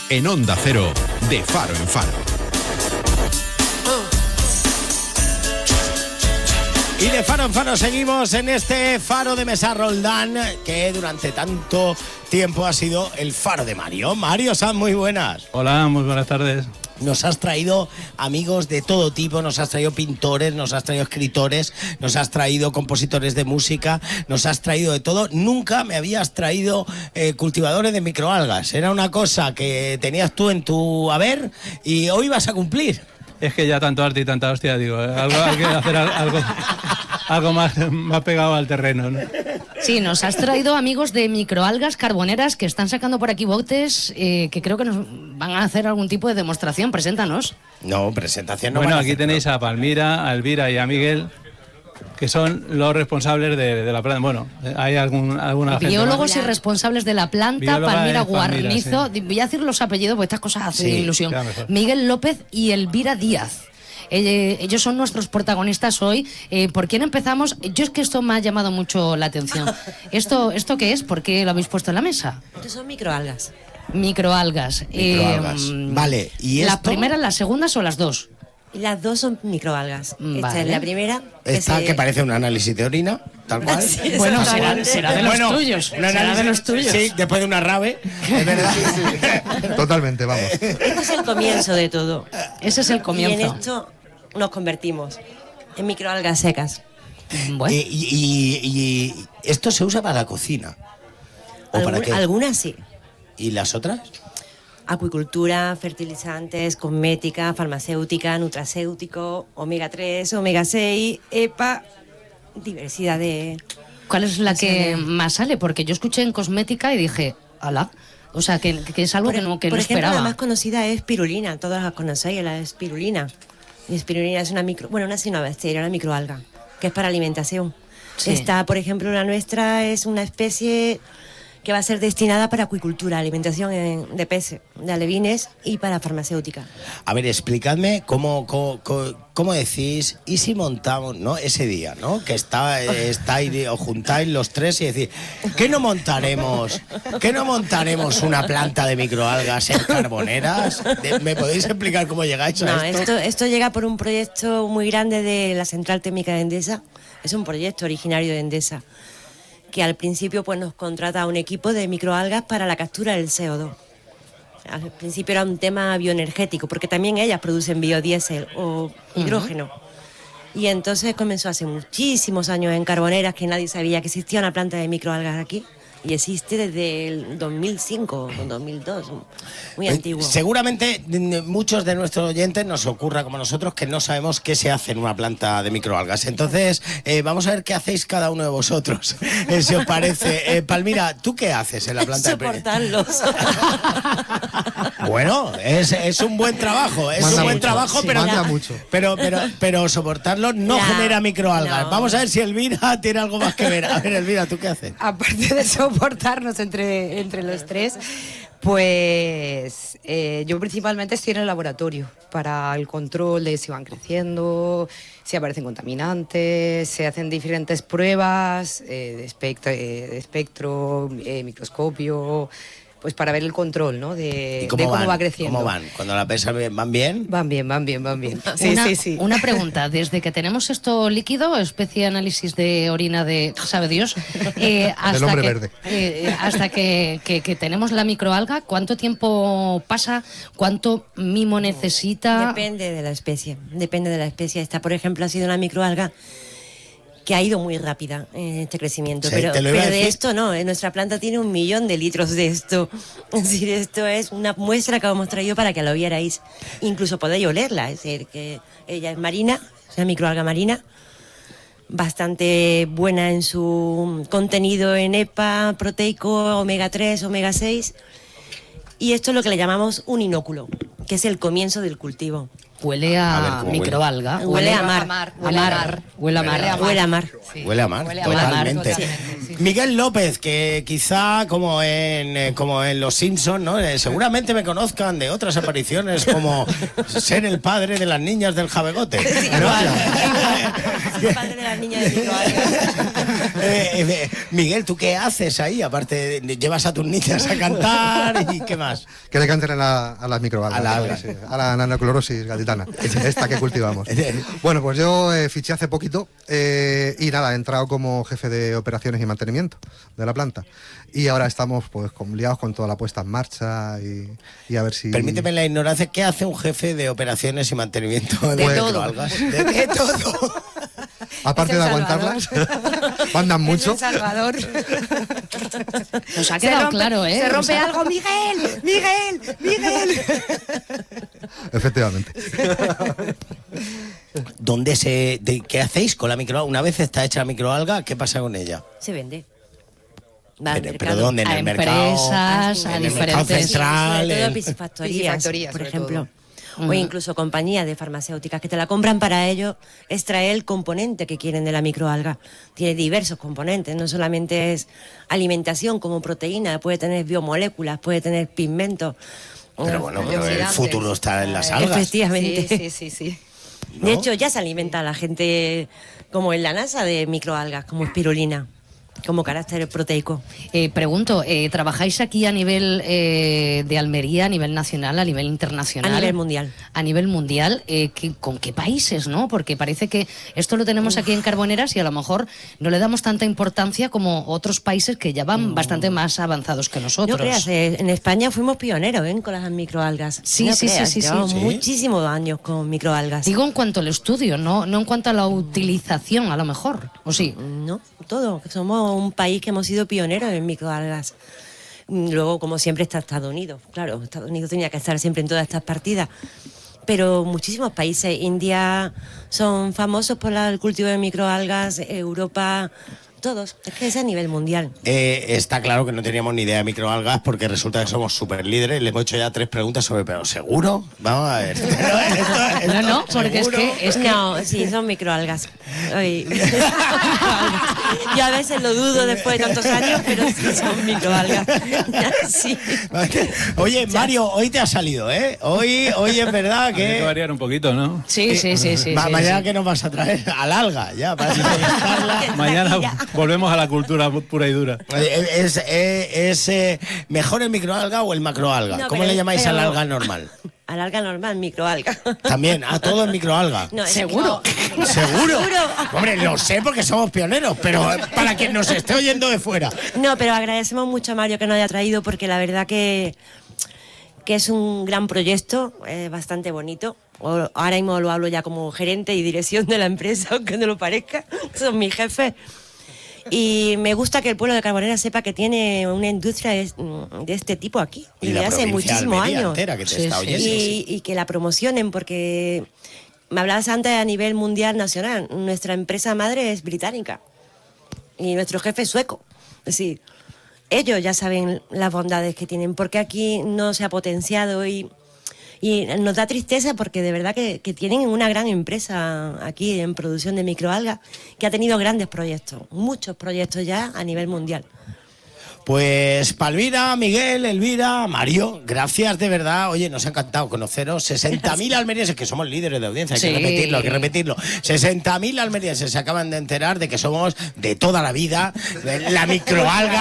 en Onda Cero, de Faro en Faro. Y de Faro en Faro seguimos en este Faro de Mesa Roldán, que durante tanto tiempo ha sido el Faro de Mario. Mario Sanz, muy buenas. Hola, muy buenas tardes. Nos has traído amigos de todo tipo, nos has traído pintores, nos has traído escritores, nos has traído compositores de música, nos has traído de todo. Nunca me habías traído cultivadores de microalgas. Era una cosa que tenías tú en tu haber y hoy vas a cumplir. Es que ya tanto arte y tanta hostia, digo, hay que hacer algo más pegado al terreno, ¿no? Sí, nos has traído amigos de microalgas carboneras que están sacando por aquí botes que creo que nos van a hacer algún tipo de demostración. Preséntanos. No, presentación no. Bueno, aquí tenéis a Palmira, a Elvira y a Miguel, que son los responsables de la planta. Bueno, hay alguna biólogos y responsables de la planta. Bióloga Palmira Guarnizo, sí. Voy a decir los apellidos porque estas cosas hacen ilusión. Miguel López y Elvira Díaz. Ellos son nuestros protagonistas hoy. ¿Por quién empezamos? Yo es que esto me ha llamado mucho la atención. ¿Esto qué es? ¿Por qué lo habéis puesto en la mesa? Estos son microalgas. Microalgas. Vale. ¿Y ¿Las esto? primeras, las segundas o las dos? Las dos son microalgas. Vale. Esta es la primera. Que parece un análisis de orina, tal cual. Sí, bueno, será de los tuyos. Será de los tuyos. Sí, después de una rave, es verdad. Sí. Totalmente, vamos. Este es el comienzo de todo. Ese es el comienzo. Y en esto nos convertimos en microalgas secas. Bueno. ¿Y esto se usa para la cocina? ¿O para qué? Algunas sí. ¿Y las otras? Acuicultura, fertilizantes, cosmética, farmacéutica, nutracéutico, omega 3, omega 6, EPA, diversidad de... ¿Cuál es la que más sale? Porque yo escuché en cosmética y dije, ala, o sea, que es algo que no por ejemplo, esperaba. la más conocida es espirulina, todas las conocéis, la espirulina. Y espirulina es una cianobacteria, una microalga, que es para alimentación. Sí. Esta, por ejemplo, la nuestra es una especie que va a ser destinada para acuicultura, alimentación de peces, de alevines y para farmacéutica. A ver, explicadme cómo decís, y si montamos, ¿no? Ese día, ¿no? Que estáis, os juntáis los tres y decís, ¿qué no montaremos una planta de microalgas en Carboneras? ¿Me podéis explicar cómo llegáis a esto? No, esto llega por un proyecto muy grande de la Central Térmica de Endesa. Es un proyecto originario de Endesa, que al principio pues nos contrata a un equipo de microalgas para la captura del CO2. Al principio era un tema bioenergético, porque también ellas producen biodiesel o hidrógeno. Y entonces comenzó hace muchísimos años en Carboneras, que nadie sabía que existía una planta de microalgas aquí. Y existe desde el 2005 o 2002, muy antiguo. Seguramente muchos de nuestros oyentes nos ocurra como nosotros que no sabemos qué se hace en una planta de microalgas. Entonces, vamos a ver qué hacéis cada uno de vosotros, si os parece. Palmira, ¿tú qué haces en la planta de soportarlos. Bueno, es un buen trabajo, Sí, pero soportarlo no genera microalgas. No. Vamos a ver si Elvira tiene algo más que ver. A ver, Elvira, ¿tú qué haces? Aparte de soportarnos entre los tres, pues yo principalmente estoy en el laboratorio para el control de si van creciendo, si aparecen contaminantes, se hacen diferentes pruebas de espectro, microscopio, pues para ver el control, ¿no? De cómo va creciendo. ¿Cómo van? Cuando la pesan, ¿van bien? Van bien. Sí. Una pregunta, desde que tenemos esto líquido, especie de análisis de orina de sabe Dios, del hombre verde. Hasta que tenemos la microalga, ¿cuánto tiempo pasa? ¿Cuánto mimo necesita? Depende de la especie. Esta, por ejemplo, ha sido una microalga que ha ido muy rápida en este crecimiento, sí, pero de esto no, nuestra planta tiene 1 millón de litros de esto. Es decir, esto es una muestra que hemos traído para que lo vierais. Incluso podéis olerla, es decir, que ella es marina, es una microalga marina, bastante buena en su contenido en EPA, proteico, omega 3, omega 6, y esto es lo que le llamamos un inóculo, que es el comienzo del cultivo. Huele a microalga. Huele a mar. Huele a mar. Sí. Huele a mar, totalmente. Sí. Miguel López, que quizá como en Los Simpsons, ¿no? Seguramente me conozcan de otras apariciones como ser el padre de las niñas del Jabegote. el padre de las niñas de microalgas. Miguel, ¿tú qué haces ahí? Aparte, llevas a tus niñas a cantar y ¿qué más? Que le canten a las microalgas. A la alga. Sí, a la nanoclorosis gaditana, esta que cultivamos. Bueno, pues yo fiché hace poquito y nada, he entrado como jefe de operaciones y mantenimiento de la planta. Y ahora estamos pues liados con toda la puesta en marcha y a ver si... Permíteme la ignorancia, ¿qué hace un jefe de operaciones y mantenimiento de microalgas? De todo. Aparte de aguantarlas, mandan mucho. Es El Salvador. Nos ha quedado claro, ¿eh? Se rompe algo, Miguel. Efectivamente. ¿Qué hacéis con la microalga? Una vez está hecha la microalga, ¿qué pasa con ella? Se vende. Va al ¿Pero mercado. dónde? ¿En A el mercado? empresas, a ¿En el mercado diferentes... central? Sobre todo en- piscifactorías, Piscifactorías, por sobre ejemplo. todo. O incluso compañías de farmacéuticas que te la compran para ello, extraer el componente que quieren de la microalga. Tiene diversos componentes, no solamente es alimentación como proteína, puede tener biomoléculas, puede tener pigmentos. Pero bueno, pero el Antioxidantes. futuro está en las algas. Efectivamente. Sí. ¿No? De hecho, ya se alimenta a la gente, como en la NASA, de microalgas, como espirulina, como carácter proteico. Pregunto, ¿trabajáis aquí a nivel de Almería, a nivel nacional, a nivel internacional? A nivel mundial. A nivel mundial, ¿con qué países, no? Porque parece que esto lo tenemos aquí en Carboneras y a lo mejor no le damos tanta importancia como otros países que ya van bastante más avanzados que nosotros. No creas, en España fuimos pioneros con las microalgas. Sí, No sí, creas, sí, sí, llevamos sí. muchísimos años con microalgas. Digo en cuanto al estudio, no en cuanto a la utilización, a lo mejor, ¿o sí? No, todo. Somos un país que hemos sido pioneros en microalgas. Luego, como siempre, está Estados Unidos. Claro, Estados Unidos tenía que estar siempre en todas estas partidas. Pero muchísimos países, India, son famosos por el cultivo de microalgas, Europa, todos. Es que es a nivel mundial. Está claro que no teníamos ni idea de microalgas porque resulta que somos súper líderes. Le hemos hecho ya 3 preguntas sobre, pero ¿seguro? Vamos a ver. No, porque es que No, sí, son microalgas. Ay. Yo a veces lo dudo después de tantos años, pero sí son microalgas. Sí. Oye, Mario, hoy te ha salido, ¿eh? Hoy es verdad Hay que que... variar un poquito, ¿no? Sí. Mañana sí. que nos vas a traer al alga, ya, para entrevistarla. Mañana volvemos a la cultura pura y dura. ¿Es mejor el microalga o el macroalga? No, ¿Cómo pero- le llamáis pero- al alga normal? Al alga normal, microalga. También, a todo es microalga. No, es ¿Seguro? no. ¿Seguro? Seguro. Hombre, lo sé porque somos pioneros, pero para quien nos esté oyendo de fuera. No, pero agradecemos mucho a Mario que nos haya traído porque la verdad que es un gran proyecto, bastante bonito. Ahora mismo lo hablo ya como gerente y dirección de la empresa, aunque no lo parezca, son mis jefes. Y me gusta que el pueblo de Carboneras sepa que tiene una industria de este tipo aquí, Y desde la hace provincia de muchísimos Almería años. entera que te Sí, está sí, oyendo. Y que la promocionen, porque me hablabas antes a nivel mundial nacional. Nuestra empresa madre es británica y nuestro jefe es sueco. Es decir, ellos ya saben las bondades que tienen, porque aquí no se ha potenciado y nos da tristeza porque de verdad que tienen una gran empresa aquí en producción de microalgas que ha tenido grandes proyectos, muchos proyectos ya a nivel mundial. Pues Palmira, Miguel, Elvira, Mario, gracias de verdad. Oye, nos ha encantado conoceros. 60.000 almerienses, que somos líderes de audiencia, hay Sí. que repetirlo. 60.000 almerienses se acaban de enterar de que somos de toda la vida, la microalga.